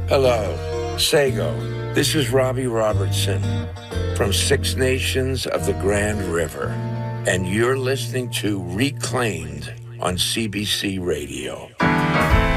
Hello, Sago. This is Robbie Robertson from Six Nations of the Grand River, and you're listening to Reclaimed on CBC Radio.